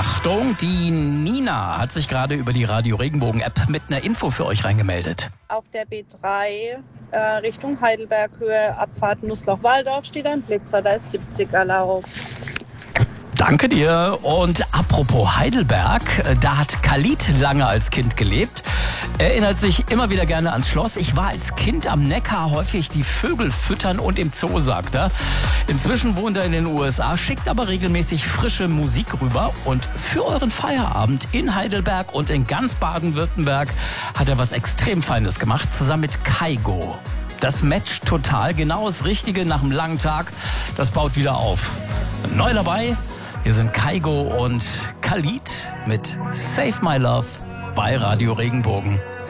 Achtung, die Nina hat sich gerade über die Radio Regenbogen-App mit einer Info für euch reingemeldet. Auf der B3 Richtung Heidelberg-Höhe, Abfahrt Nussloch-Walldorf steht ein Blitzer, da ist 70 erlaubt. Danke dir. Und apropos Heidelberg, da hat Khalid lange als Kind gelebt. Erinnert sich immer wieder gerne ans Schloss. Ich war als Kind am Neckar häufig die Vögel füttern und im Zoo, sagt er. Inzwischen wohnt er in den USA, schickt aber regelmäßig frische Musik rüber. Und für euren Feierabend in Heidelberg und in ganz Baden-Württemberg hat er was extrem Feines gemacht, zusammen mit Kaigo. Das matcht total, genau das Richtige nach einem langen Tag. Das baut wieder auf. Neu dabei, hier sind Kaigo und Khalid mit Save My Love bei Radio Regenbogen.